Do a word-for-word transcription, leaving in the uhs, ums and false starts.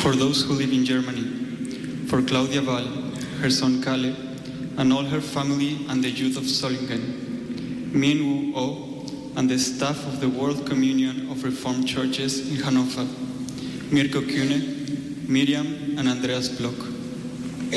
For those who live in Germany, for Claudia Val, her son Kalle, and all her family and the youth of Solingen, Min Woo Oh, and the staff of the World Communion of Reformed Churches in Hanover, Mirko Kühne, Miriam, and Andreas Block.